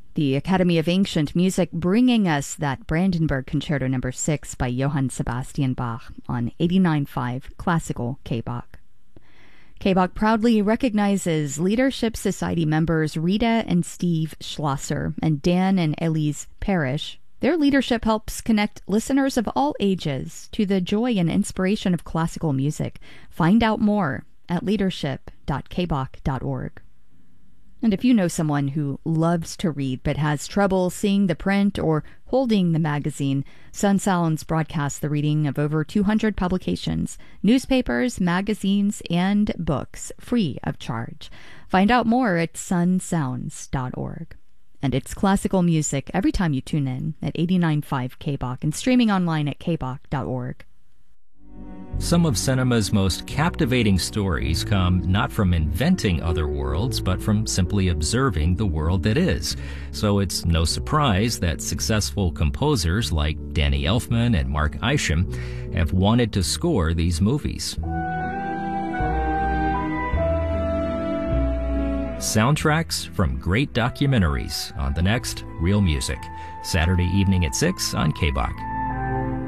The Academy of Ancient Music bringing us that Brandenburg Concerto No. 6 by Johann Sebastian Bach on 89.5 Classical K-Bach. K-Bach proudly recognizes Leadership Society members Rita and Steve Schlosser and Dan and Elise Parrish. Their leadership helps connect listeners of all ages to the joy and inspiration of classical music. Find out more at leadership.kbach.org. And if you know someone who loves to read but has trouble seeing the print or holding the magazine, Sun Sounds broadcasts the reading of over 200 publications, newspapers, magazines, and books, free of charge. Find out more at sunsounds.org. And it's classical music every time you tune in at 89.5 K-Bach and streaming online at kbach.org. Some of cinema's most captivating stories come not from inventing other worlds, but from simply observing the world that is. So it's no surprise that successful composers like Danny Elfman and Mark Isham have wanted to score these movies. Soundtracks from great documentaries on the next Real Music, Saturday evening at 6 on K-Bach.